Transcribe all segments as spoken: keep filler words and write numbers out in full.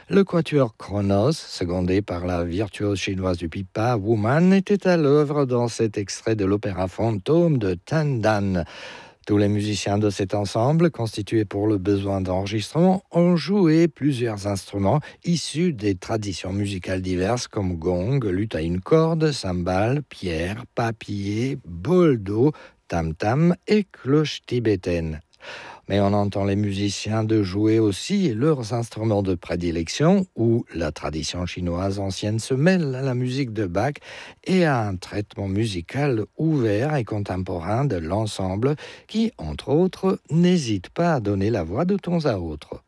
Le quatuor Chronos, secondé par la virtuose chinoise du pipa Woman, était à l'œuvre dans cet extrait de l'opéra Fantôme de Tan Dan. Tous les musiciens de cet ensemble, constitué pour le besoin d'enregistrement, ont joué plusieurs instruments issus des traditions musicales diverses comme gong, luth à une corde, cymbale, pierre, papier, bol d'eau, tam-tam et cloche tibétaine. Mais on entend les musiciens de jouer aussi leurs instruments de prédilection, où la tradition chinoise ancienne se mêle à la musique de Bach et à un traitement musical ouvert et contemporain de l'ensemble qui, entre autres, n'hésite pas à donner la voix de temps à autre.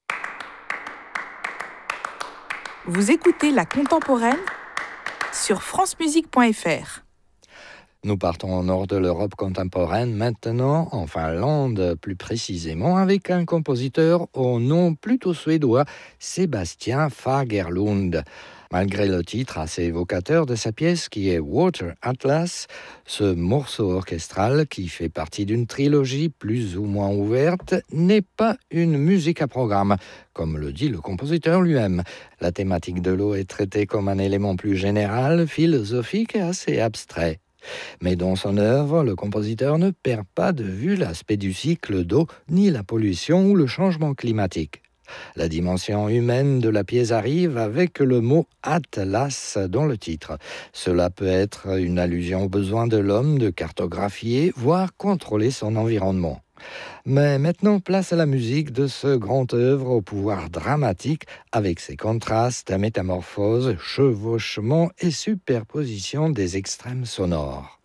Vous écoutez La Contemporaine sur france musique point f r. Nous partons au nord de l'Europe contemporaine maintenant, en Finlande plus précisément, avec un compositeur au nom plutôt suédois, Sébastien Fagerlund. Malgré le titre assez évocateur de sa pièce qui est Water Atlas, ce morceau orchestral qui fait partie d'une trilogie plus ou moins ouverte n'est pas une musique à programme, comme le dit le compositeur lui-même. La thématique de l'eau est traitée comme un élément plus général, philosophique et assez abstrait. Mais dans son œuvre, le compositeur ne perd pas de vue l'aspect du cycle d'eau, ni la pollution ou le changement climatique. La dimension humaine de la pièce arrive avec le mot « Atlas » dans le titre. Cela peut être une allusion au besoin de l'homme de cartographier, voire contrôler son environnement. Mais maintenant, place à la musique de ce grand œuvre au pouvoir dramatique, avec ses contrastes, métamorphoses, chevauchements et superpositions des extrêmes sonores.